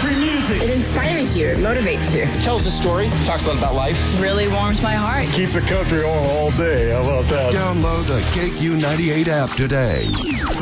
country music. It inspires you. It motivates you. Tells a story. Talks a lot about life. Really warms my heart. Keep the country on all day. How about that? Download the KQ98 app today.